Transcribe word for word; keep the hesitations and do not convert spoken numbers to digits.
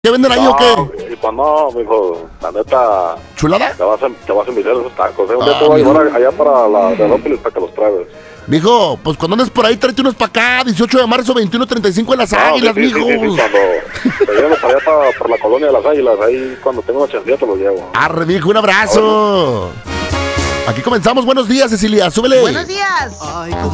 ¿Qué venden ahí o qué? Y pues no, mijo, la neta, ¿Chulada? te vas a, te vas a invitar esos tacos, ¿eh? Un día Ah, te voy a mijo. llevar allá para la de Adópolis para que los traigas. Mijo, pues cuando andes por ahí, tráete unos para acá, dieciocho de marzo, veintiuno treinta y cinco en las No, Águilas, sí, sí, mijo. sí, sí, sí, cuando te llevo para allá, para, por la colonia de las Águilas, ahí cuando tengo una chancilla te los llevo. Arre, mijo, un abrazo. Aquí comenzamos, buenos días, Cecilia, súbele. Buenos días.